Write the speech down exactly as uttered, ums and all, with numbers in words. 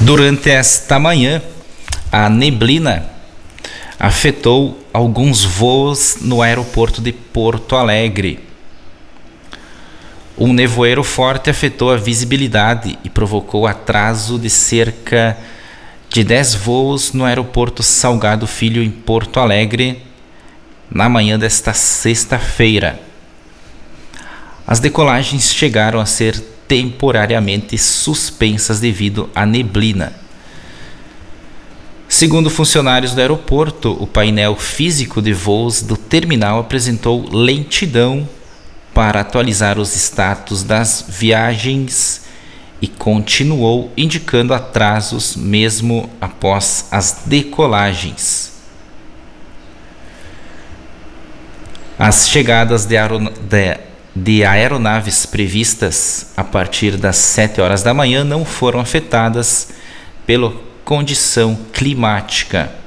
Durante esta manhã, a neblina afetou alguns voos no aeroporto de Porto Alegre. Um nevoeiro forte afetou a visibilidade e provocou atraso de cerca de dez voos no aeroporto Salgado Filho, em Porto Alegre, na manhã desta sexta-feira. As decolagens chegaram a ser temporariamente suspensas devido à neblina. Segundo funcionários do aeroporto, o painel físico de voos do terminal apresentou lentidão para atualizar os status das viagens e continuou indicando atrasos mesmo após as decolagens. As chegadas de, aeron- de, de aeronaves previstas a partir das sete horas da manhã não foram afetadas pela condição climática.